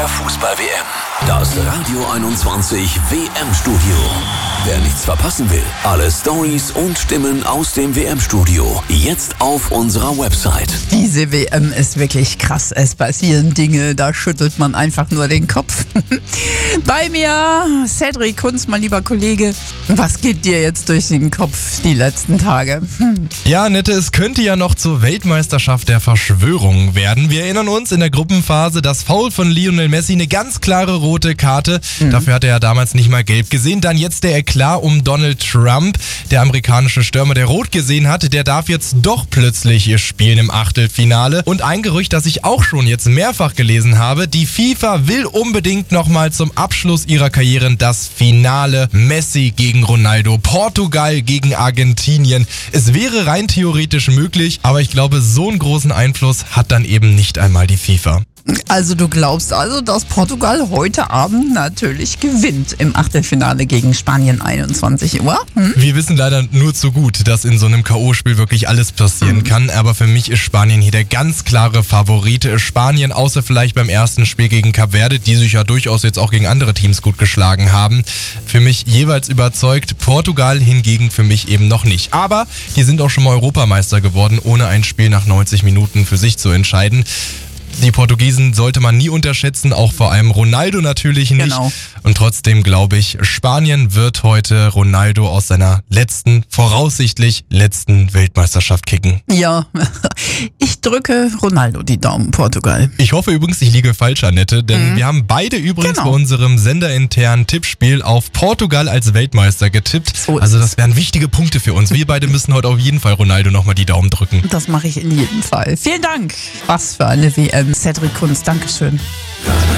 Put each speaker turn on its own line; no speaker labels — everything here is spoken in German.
der Fußball-WM. Das Radio 21 WM-Studio. Wer nichts verpassen will, alle Stories und Stimmen aus dem WM-Studio jetzt auf unserer Website.
Diese WM ist wirklich krass. Es passieren Dinge, da schüttelt man einfach nur den Kopf. Bei mir, Cedric Kunz, mein lieber Kollege. Was geht dir jetzt durch den Kopf die letzten Tage?
Ja, Annette, es könnte ja noch zur Weltmeisterschaft der Verschwörungen werden. Wir erinnern uns in der Gruppenphase, das Foul von Lionel Messi, eine ganz klare rote Karte. Dafür hat er ja damals nicht mal gelb gesehen. Dann jetzt der Eklat um Donald Trump, der amerikanische Stürmer, der rot gesehen hat, der darf jetzt doch plötzlich spielen im Achtelfinale. Und ein Gerücht, das ich auch schon jetzt mehrfach gelesen habe, die FIFA will unbedingt nochmal zum Abschluss ihrer Karrieren das Finale Messi gegen Ronaldo, Portugal gegen Argentinien. Es wäre rein theoretisch möglich, aber ich glaube, so einen großen Einfluss hat dann eben nicht einmal die FIFA.
Also du glaubst also, dass Portugal heute Abend natürlich gewinnt im Achtelfinale gegen Spanien 21 Uhr?
Wir wissen leider nur zu gut, dass in so einem K.O.-Spiel wirklich alles passieren kann. Aber für mich ist Spanien hier der ganz klare Favorit. Spanien, außer vielleicht beim ersten Spiel gegen Kap Verde, die sich ja durchaus jetzt auch gegen andere Teams gut geschlagen haben. Für mich jeweils überzeugt. Portugal hingegen für mich eben noch nicht. Aber die sind auch schon mal Europameister geworden, ohne ein Spiel nach 90 Minuten für sich zu entscheiden. Die Portugiesen sollte man nie unterschätzen, auch vor allem Ronaldo natürlich nicht.
Genau.
Und trotzdem glaube ich, Spanien wird heute Ronaldo aus seiner voraussichtlich letzten Weltmeisterschaft kicken.
Ja, ich drücke Ronaldo die Daumen, Portugal.
Ich hoffe übrigens, ich liege falsch, Annette, denn wir haben beide übrigens bei unserem senderinternen Tippspiel auf Portugal als Weltmeister getippt.
So
also das wären wichtige Punkte für uns. Wir beide müssen heute auf jeden Fall Ronaldo nochmal die Daumen drücken.
Das mache ich in jedem Fall. Vielen Dank. Was für eine WM. Cedric Kunz, Dankeschön.